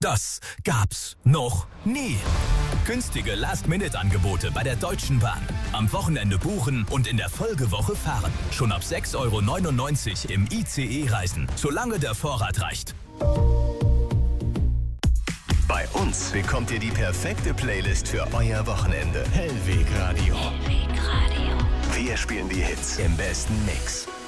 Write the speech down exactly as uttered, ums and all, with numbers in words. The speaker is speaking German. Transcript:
Das gab's noch nie. Günstige Last-Minute-Angebote bei der Deutschen Bahn. Am Wochenende buchen und in der Folgewoche fahren. Schon ab sechs Euro neunundneunzig im I C E-Reisen, solange der Vorrat reicht. Bei uns bekommt ihr die perfekte Playlist für euer Wochenende. Hellweg Radio. Wir spielen die Hits im besten Mix.